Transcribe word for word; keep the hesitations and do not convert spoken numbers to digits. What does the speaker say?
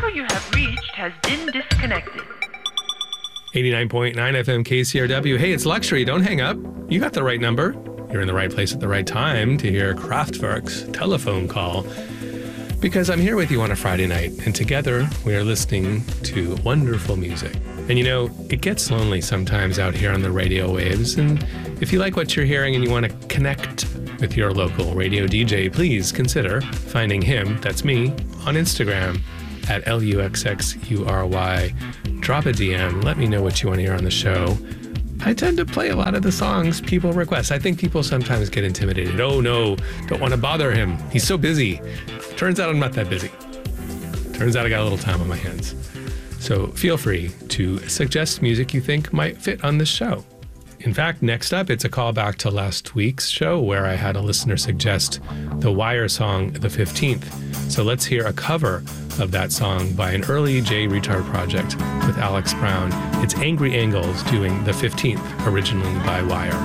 you have reached has been disconnected. eighty-nine point nine F M K C R W. Hey, it's Luxury. Don't hang up. You got the right number. You're in the right place at the right time to hear Kraftwerk's Telephone Call. Because I'm here with you on a Friday night, and together we are listening to wonderful music. And you know, it gets lonely sometimes out here on the radio waves. And if you like what you're hearing and you want to connect with your local radio D J, please consider finding him, that's me, on Instagram at L U X X U R Y. Drop a D M. Let me know what you want to hear on the show. I tend to play a lot of the songs people request. I think people sometimes get intimidated. Oh no, don't want to bother him. He's so busy. Turns out I'm not that busy. Turns out I got a little time on my hands. So feel free to suggest music you think might fit on this show. In fact, next up, it's a callback to last week's show where I had a listener suggest the Wire song, The fifteenth. So let's hear a cover of that song by an early J Retard project with Alex Brown. It's Angry Angles doing The fifteenth, originally by Wire.